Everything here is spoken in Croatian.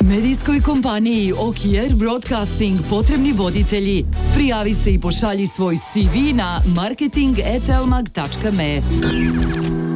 Medijskoj kompaniji OKR Broadcasting potrebni voditelji. Prijavi se i pošalji svoj CV na marketing@elmag.me.